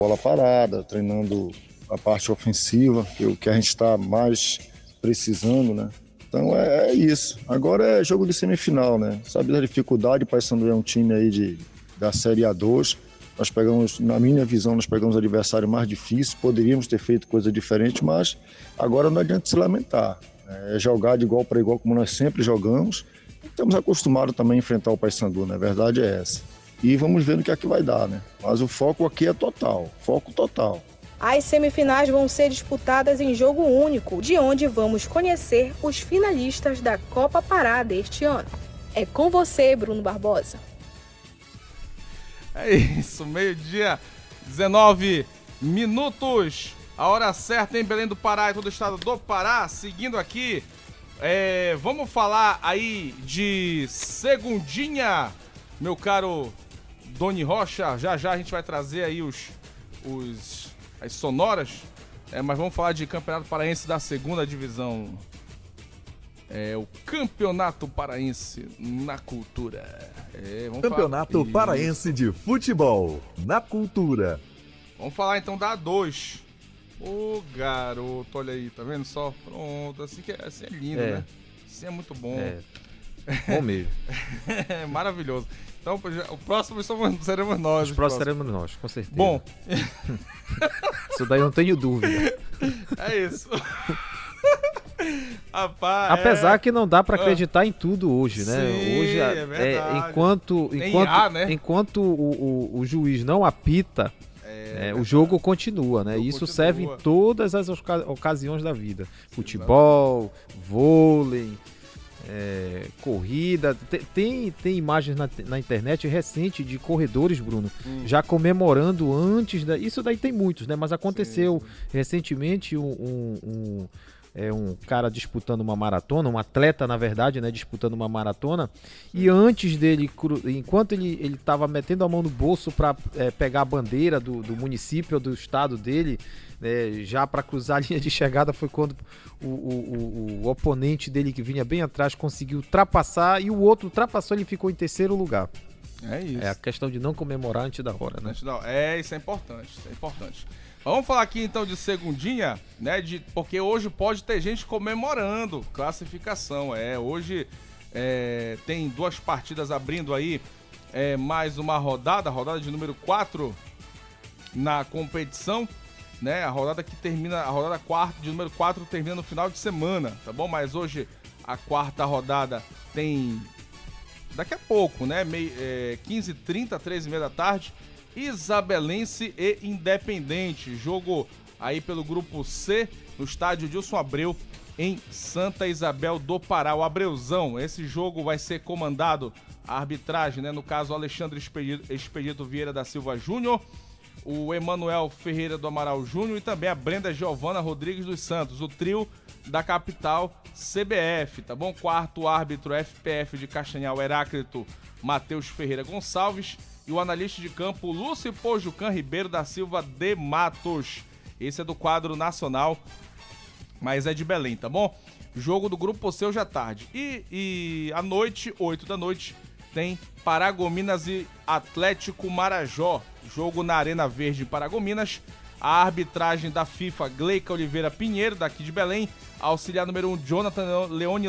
bola parada, treinando a parte ofensiva, que é o que a gente está mais precisando, né? Então é isso. Agora é jogo de semifinal, né? Sabe da dificuldade, o Paysandu é um time aí da Série A2. Nós pegamos, na minha visão, nós pegamos o adversário mais difícil, poderíamos ter feito coisa diferente, mas agora não adianta se lamentar. É jogar de igual para igual como nós sempre jogamos. Estamos acostumados também a enfrentar o Paysandu, né? A verdade é essa. E vamos ver no que é que vai dar, né? Mas o foco aqui é total, foco total. As semifinais vão ser disputadas em jogo único, de onde vamos conhecer os finalistas da Copa Pará deste ano. É com você, Bruno Barbosa. É isso, meio-dia, 19 minutos. A hora certa em Belém do Pará e todo o estado do Pará. Seguindo aqui, vamos falar aí de segundinha, meu caro Doni Rocha. Já a gente vai trazer aí as sonoras, mas vamos falar de Campeonato Paraense da segunda divisão. O Campeonato Paraense na Cultura. Campeonato Paraense de Futebol na Cultura. Vamos falar então da A2. Ô, garoto, olha aí, tá vendo só? Pronto, assim é lindo, né? Assim é muito bom. Bom mesmo. É maravilhoso. Então, o próximo seremos nós. Os próximos seremos nós, com certeza. Bom. Isso daí eu não tenho dúvida. É isso. Rapaz, apesar que não dá pra acreditar em tudo hoje, né? Sim, hoje, é verdade. enquanto o juiz não apita, o jogo continua, né? Isso serve em todas as ocasiões da vida. Futebol, vôlei, corrida. Tem imagens na internet recente de corredores, Bruno, já comemorando antes da... Isso daí tem muitos, né? Mas aconteceu recentemente um cara disputando uma maratona, um atleta, na verdade, né, disputando uma maratona, e antes dele, enquanto ele estava metendo a mão no bolso para pegar a bandeira do município ou do estado dele, já para cruzar a linha de chegada, foi quando o oponente dele, que vinha bem atrás, conseguiu ultrapassar, e o outro ultrapassou, ele ficou em terceiro lugar. É isso. É a questão de não comemorar antes da hora, né? Isso é importante. Vamos falar aqui então de segundinha, né? Porque hoje pode ter gente comemorando classificação. Hoje tem 2 partidas abrindo aí, mais uma rodada de número 4 na competição, né? A rodada de número 4 termina no final de semana, tá bom? Mas hoje a 4ª rodada tem daqui a pouco, né? 15h30, 13h30 da tarde. Isabelense e Independente, jogo aí pelo grupo C, no estádio Dilson Abreu, em Santa Isabel do Pará, o Abreuzão. Esse jogo vai ser comandado, a arbitragem, né, no caso, o Alexandre Expedito Vieira da Silva Júnior, o Emanuel Ferreira do Amaral Júnior e também a Brenda Giovana Rodrigues dos Santos, o trio da capital CBF, tá bom? 4º árbitro FPF de Castanhal, Heráclito Matheus Ferreira Gonçalves, e o analista de campo Lúcio Pojucan Ribeiro da Silva de Matos. Esse é do quadro nacional, mas é de Belém, tá bom? Jogo do grupo C hoje à tarde. E à noite, 8 da noite, tem Paragominas e Atlético Marajó. Jogo na Arena Verde em Paragominas. A arbitragem da FIFA, Gleica Oliveira Pinheiro, daqui de Belém. Auxiliar número 1, Jonathan Leone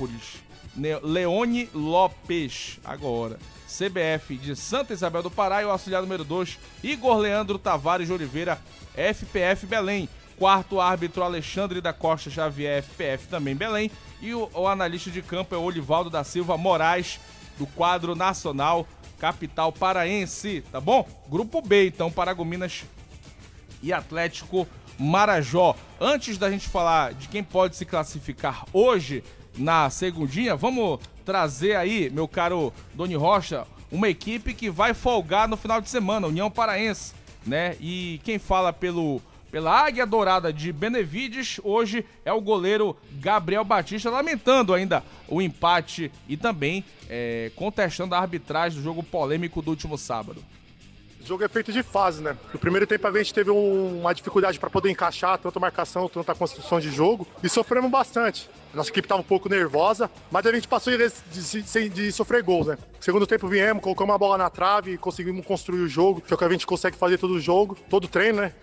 Lopes, agora. CBF de Santa Isabel do Pará, e o auxiliar número 2, Igor Leandro Tavares de Oliveira, FPF Belém. 4º árbitro, Alexandre da Costa Xavier, FPF também Belém. E o analista de campo é o Olivaldo da Silva Moraes, do quadro nacional capital paraense, tá bom? Grupo B, então, Paragominas e Atlético Marajó. Antes da gente falar de quem pode se classificar hoje na segundinha, vamos trazer aí, meu caro Doni Rocha, uma equipe que vai folgar no final de semana, União Paraense, né? E quem fala pela Águia Dourada de Benevides hoje é o goleiro Gabriel Batista, lamentando ainda o empate e também contestando a arbitragem do jogo polêmico do último sábado. O jogo é feito de fases, né? No primeiro tempo a gente teve uma dificuldade para poder encaixar tanto a marcação, tanto a construção de jogo e sofremos bastante. Nossa equipe estava um pouco nervosa, mas a gente passou de sofrer gols, né? Segundo tempo viemos, colocamos a bola na trave e conseguimos construir o jogo, que é o que a gente consegue fazer todo o jogo, todo treino, né?